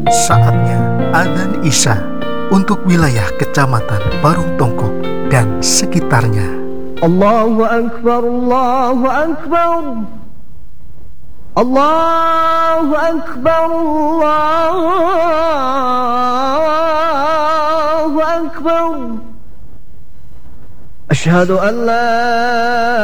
Saatnya adzan Isya untuk wilayah Kecamatan Parung Tongkok dan sekitarnya. Allahu Akbar, Allahu Akbar, Allahu Akbar, Allahu Akbar. Asyhadu an la